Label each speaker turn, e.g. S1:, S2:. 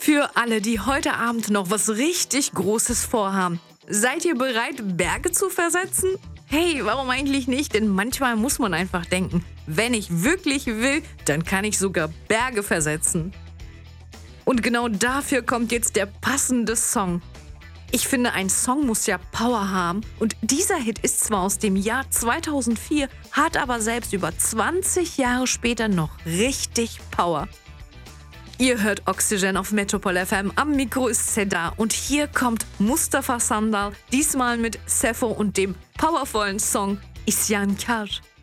S1: Für alle, die heute Abend noch was richtig Großes vorhaben. Seid ihr bereit, Berge zu versetzen? Hey, warum eigentlich nicht? Denn manchmal muss man einfach denken, wenn ich wirklich will, dann kann ich sogar Berge versetzen. Und genau dafür kommt jetzt der passende Song. Ich finde, ein Song muss ja Power haben. Und dieser Hit ist zwar aus dem Jahr 2004, hat aber selbst über 20 Jahre später noch richtig Power. Ihr hört Oxygen auf Metropol FM, am Mikro ist Seda und hier kommt Mustafa Sandal, diesmal mit Sefo und dem powervollen Song Isyankar.